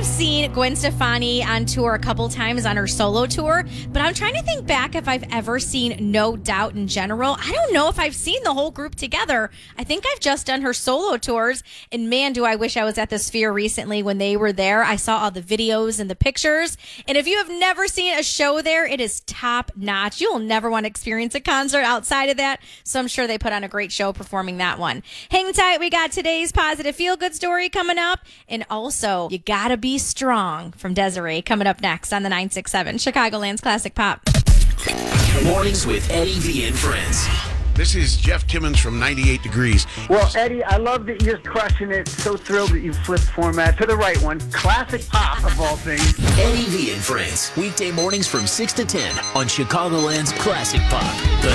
have seen Gwen Stefani on tour a couple times on her solo tour, but I'm trying to think back if I've ever seen No Doubt in general. I don't know if I've seen the whole group together. I think I've just done her solo tours, and man, do I wish I was at the Sphere recently when they were there. I saw all the videos and the pictures, and if you have never seen a show there, it is top notch. You'll never want to experience a concert outside of that, so I'm sure they put on a great show performing that one. Hang tight, we got today's positive feel-good story coming up, and also, you gotta be strong from Desiree coming up next on the 967 Chicagoland's Classic Pop. Mornings with Eddie V and Friends. This is Jeff Timmons from 98 Degrees. Well, Eddie, I love that you're crushing it. So thrilled that you flipped format to the right one. Classic pop of all things. Eddie V and Friends. Weekday mornings from 6 to 10 on Chicagoland's Classic Pop, the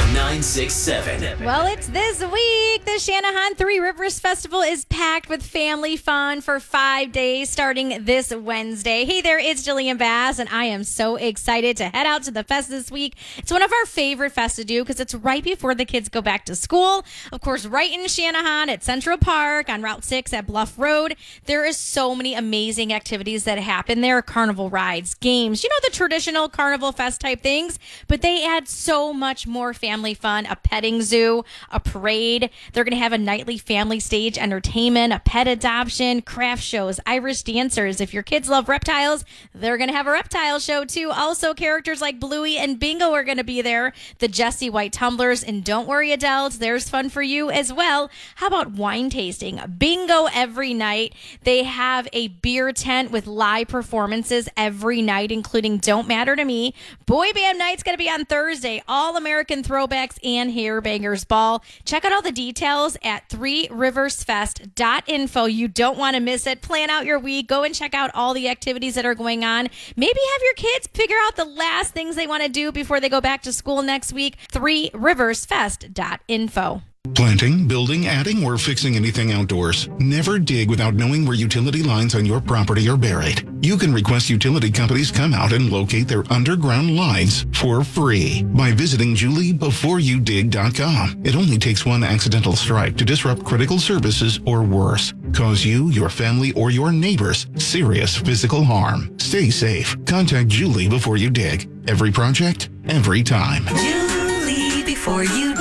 967. Well, it's this week. The Shanahan Three Rivers Festival is packed with family fun for 5 days starting this Wednesday. Hey there, it's Jillian Bass, and I am so excited to head out to the fest this week. It's one of our favorite fests to do because it's right before the kids go back to school. Of course, right in Shanahan at Central Park on Route 6 at Bluff Road. There is so many amazing activities that happen there. Carnival rides, games, the traditional Carnival Fest type things, but they add so much more family fun. A petting zoo, a parade. They're going to have a nightly family stage entertainment, a pet adoption, craft shows, Irish dancers. If your kids love reptiles, they're going to have a reptile show too. Also, characters like Bluey and Bingo are going to be there. The Jessie White tumblers, and don't worry, adults, there's fun for you as well. How about wine tasting? Bingo every night. They have a beer tent with live performances every night, including Don't Matter to Me. Boy Band Night's going to be on Thursday. All American Throwbacks and Hair Bangers Ball. Check out all the details at threeriversfest.info. You don't want to miss it. Plan out your week. Go and check out all the activities that are going on. Maybe have your kids figure out the last things they want to do before they go back to school next week. threeriversfest.info. Planting, building, adding, or fixing anything outdoors. Never dig without knowing where utility lines on your property are buried. You can request utility companies come out and locate their underground lines for free by visiting juliebeforeyoudig.com. It only takes one accidental strike to disrupt critical services or worse. Cause you, your family, or your neighbors serious physical harm. Stay safe. Contact Julie before you dig. Every project, every time. Julie before you